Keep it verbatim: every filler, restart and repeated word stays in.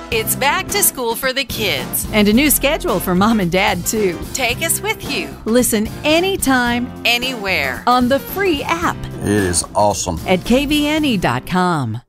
It's back to school for the kids. And a new schedule for mom and dad, too. Take us with you. Listen anytime, anywhere on the free app It is awesome at K V N E dot com.